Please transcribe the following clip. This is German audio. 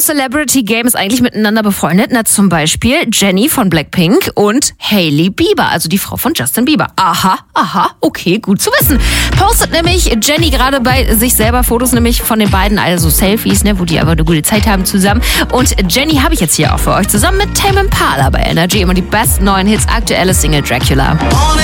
Celebrity Game ist eigentlich miteinander befreundet? Na, zum Beispiel Jennie von Blackpink und Hailey Bieber, also die Frau von Justin Bieber. Aha, okay, gut zu wissen. Postet nämlich Jennie gerade bei sich selber Fotos nämlich von den beiden, also Selfies, ne, wo die aber eine gute Zeit haben zusammen. Und Jennie habe ich jetzt hier auch für euch zusammen mit Tame Impala bei Energy immer die besten neuen Hits, aktuelle Single Dracula.